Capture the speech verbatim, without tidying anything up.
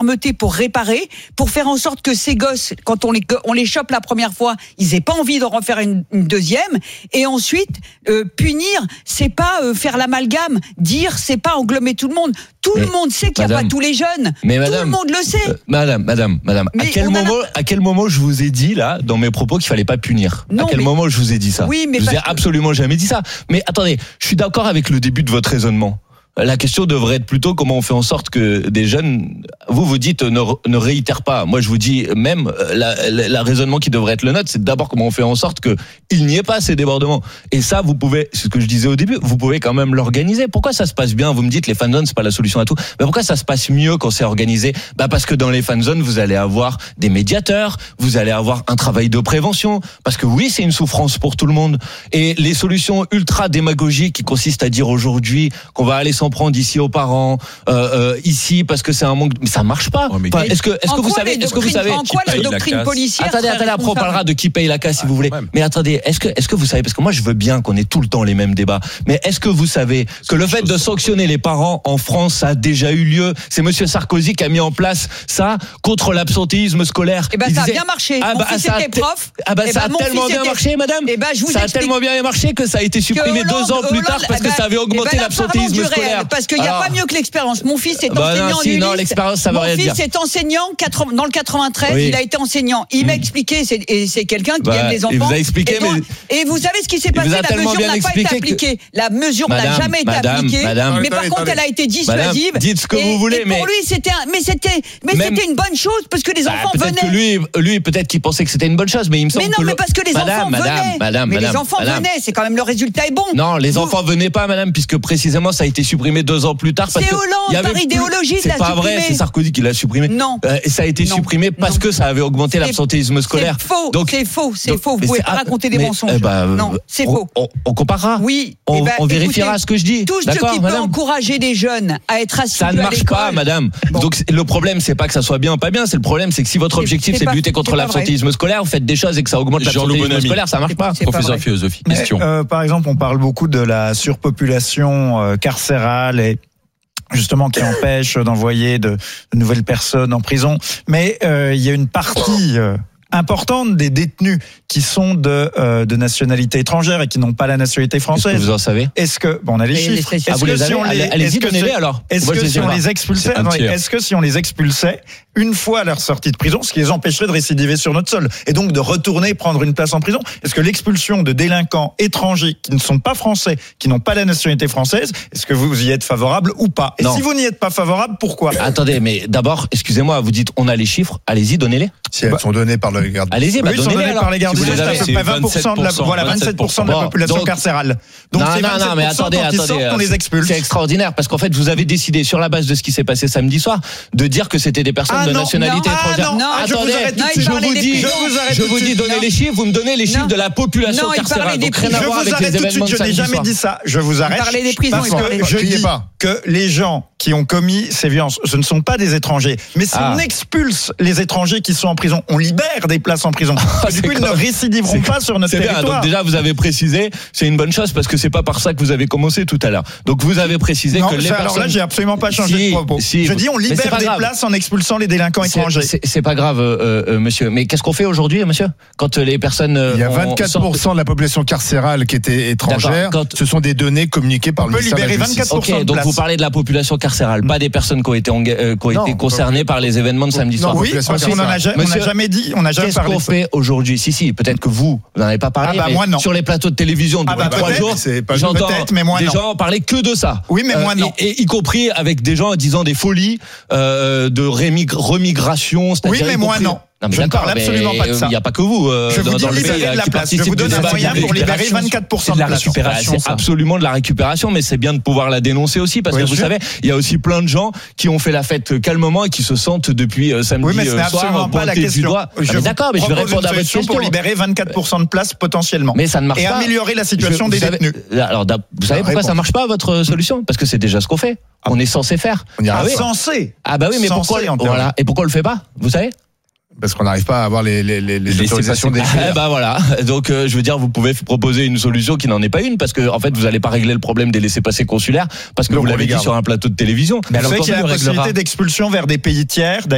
fermeté pour réparer, pour faire en sorte que ces gosses, quand on les, on les chope la première fois, ils aient pas envie de refaire une, une deuxième. Et ensuite, euh, punir, c'est pas euh, faire l'amalgame. Dire, c'est pas englober tout le monde. Tout mais, le monde sait qu'il n'y a pas tous les jeunes. Mais tout madame, le monde le sait. Euh, madame, madame, madame. À quel moment, la... à quel moment je vous ai dit là, dans mes propos, qu'il fallait pas punir? Non, à quel mais... moment je vous ai dit ça? Oui, mais je vous ai que... absolument jamais dit ça. Mais attendez, je suis d'accord avec le début de votre raisonnement. La question devrait être plutôt comment on fait en sorte que des jeunes, vous vous dites ne, ne réitèrent pas. Moi je vous dis même la, la, la raisonnement qui devrait être le nôtre, c'est d'abord comment on fait en sorte que il n'y ait pas ces débordements. Et ça vous pouvez, c'est ce que je disais au début, vous pouvez quand même l'organiser. Pourquoi ça se passe bien? Vous me dites les fan zones c'est pas la solution à tout. Mais pourquoi ça se passe mieux quand c'est organisé? Bah parce que dans les fan zones vous allez avoir des médiateurs, vous allez avoir un travail de prévention. Parce que oui c'est une souffrance pour tout le monde. Et les solutions ultra démagogiques qui consistent à dire aujourd'hui qu'on va aller s'en prendre ici aux parents, euh, euh, ici parce que c'est un manque, mais ça marche pas. Oh, mais enfin, est-ce que, est-ce que vous savez, est-ce que vous savez, en quoi la doctrine policière? Attendez, attendez, après on parlera de qui paye la casse si vous voulez. Mais attendez, est-ce que, est-ce que vous savez, parce que moi je veux bien qu'on ait tout le temps les mêmes débats, mais est-ce que vous savez que le fait de sanctionner les parents en France, ça a déjà eu lieu? C'est Monsieur Sarkozy qui a mis en place ça contre l'absentéisme scolaire. Eh ben ça a bien marché. Ah mon bah fils ça était prof. Ah bah ça a tellement bien marché, madame. Eh ben je vous ça a tellement bien marché que ça a été supprimé deux ans plus tard parce que ça avait augmenté l'absentéisme scolaire. Parce qu'il n'y a pas mieux que l'expérience. Mon fils est bah enseignant non, si, du non, lycée. l'expérience, ça veut Mon rien fils dire. est enseignant dans le quatre-vingt-treize. Oui. Il a été enseignant. Il mmh. m'a expliqué, c'est, et c'est quelqu'un qui bah, aime les enfants. Il vous a expliqué, et, donc, mais... et vous savez ce qui s'est passé? La mesure n'a pas été appliquée. Que... La mesure madame, n'a jamais été madame, appliquée. Madame, mais par attendez, contre, attendez. elle a été dissuasive. Madame, dites ce que et, vous voulez, et mais pour lui, c'était, un, mais c'était, mais Même... c'était une bonne chose parce que les bah, enfants peut-être venaient. Que lui, lui, peut-être qu'il pensait que c'était une bonne chose, mais il me semble mais non, que mais le... parce que les madame, enfants madame, venaient. Madame, mais madame, les enfants madame. venaient. C'est quand même le résultat est bon. Non, les enfants venaient pas, madame, puisque précisément ça a été supprimé deux ans plus tard. C'est Hollande, par idéologie, c'est pas vrai, c'est Sarkozy qui l'a supprimé. Non. Et ça a été supprimé parce que ça avait augmenté l'absentéisme scolaire. C'est faux. Donc c'est faux. C'est faux. Vous pouvez pas raconter des mensonges. Non, c'est faux. On comparera. Oui. On, ben, on vérifiera écoutez, ce que je dis. Tout ce qui peut encourager les jeunes à être assidus à l'école. Ça ne marche pas, madame. Bon. Donc le problème, c'est pas que ça soit bien ou pas bien. C'est le problème, c'est que si votre objectif c'est, c'est de lutter contre l'absentéisme scolaire, vous faites des choses et que ça augmente l'absentéisme scolaire, ça marche pas. Professeur de philosophie. Question. Euh, par exemple, on parle beaucoup de la surpopulation euh, carcérale et justement qui empêche d'envoyer de, de nouvelles personnes en prison. Mais euh, il y a une partie euh, importante des détenus qui sont de euh, de nationalité étrangère et qui n'ont pas la nationalité française. Est-ce que vous en savez? Est-ce que bon, on a les et chiffres. Les est-ce ah, vous que les si on les allez-y, donnez-les alors. Est-ce Moi, que si on pas. les expulsait, non, est-ce que si on les expulsait une fois à leur sortie de prison, ce qui les empêcherait de récidiver sur notre sol et donc de retourner prendre une place en prison? Est-ce que l'expulsion de délinquants étrangers qui ne sont pas français, qui n'ont pas la nationalité française, est-ce que vous y êtes favorable ou pas? Et non. Si vous n'y êtes pas favorable, pourquoi? Attendez, mais d'abord, excusez-moi, vous dites on a les chiffres, allez-y, donnez-les. Si elles bah, sont données par le garde. Allez-y, bah, oui, donnez-les alors. Par les gardes. Si c'est à peu près vingt pour cent de la, voilà, vingt-sept pour cent de la population donc, carcérale. Donc non, c'est non, non, mais attendez, quand attendez, ils sortent, on les expulse. C'est extraordinaire parce qu'en fait, vous avez décidé sur la base de ce qui s'est passé samedi soir de dire que c'était des personnes ah, de non, nationalité non, étrangère. Ah, non, attendez, je vous arrête tout de suite. je vous dis, je vous, arrête je vous dis, donnez non. les chiffres, vous me donnez les chiffres non. de la population non, carcérale. Donc rien je à voir avec les événements de samedi soir. Je n'ai jamais dit ça. Je vous arrête. Parlez des prisons. Parce que je dis que les gens qui ont commis ces violences, ce ne sont pas des étrangers. Mais si on expulse les étrangers qui sont en prison, on libère des places en prison. Du coup, ils ne récidiveront pas sur notre territoire. Donc déjà, vous avez précisé, c'est une bonne chose parce que c'est pas par ça que vous avez commencé tout à l'heure. Donc vous avez précisé non, que les alors personnes. Alors là, j'ai absolument pas changé si, de propos. Si, je dis, on libère des places en expulsant les délinquants c'est, étrangers. C'est, c'est pas grave, euh, euh, monsieur. Mais qu'est-ce qu'on fait aujourd'hui, monsieur, quand les personnes euh, il y a vingt-quatre pour cent de la population carcérale qui était étrangère. Quand... Ce sont des données communiquées par on le ministère de la Justice. vingt-quatre pour cent ok, de donc place. vous parlez de la population carcérale, pas des personnes qui ont été, euh, qui ont non, été concernées par les événements de samedi soir. Oui, parce qu'on n'a jamais dit, on n'a jamais parlé. Qu'est-ce qu'on fait aujourd'hui? Si, si, peut-être que vous, vous n'en avez pas parlé. Ah bah moi non. Sur les plateaux de télévision depuis ah bah trois jours, j'entends des gens parler que de ça. Oui, mais moi non. Et y compris avec des gens disant des folies de remigration. Oui, mais moi non. Non, mais je ne parle absolument pas de ça. Il n'y a pas que vous. Euh, je vous dans, dis dans libérer le de la place. Je vous donne un moyen pour libérer vingt-quatre pour cent de la récupération. C'est absolument de la récupération, mais c'est bien de pouvoir la dénoncer aussi, parce oui, que vous sûr. savez, il y a aussi plein de gens qui ont fait la fête calmement et qui se sentent depuis euh, samedi oui, mais euh, soir pas la question. Je ah, d'accord, mais je vais répondre à votre question pour libérer vingt-quatre pour cent de place potentiellement. Mais ça ne marche et pas. Et améliorer la situation des détenus. Alors, vous savez pourquoi ça ne marche pas votre solution? Parce que c'est déjà ce qu'on fait. On est censé faire. On est censé. Ah bah oui, mais pourquoi voilà et pourquoi on le fait pas? Vous savez? Parce qu'on n'arrive pas à avoir les, les, les, les autorisations des eh ben voilà. Donc euh, je veux dire, vous pouvez proposer une solution qui n'en est pas une, parce que en fait vous n'allez pas régler le problème des laissez-passer consulaires, parce que Donc vous l'avez dit sur un plateau de télévision. Mais vous savez qu'il y a la possibilité d'expulsion vers des pays tiers.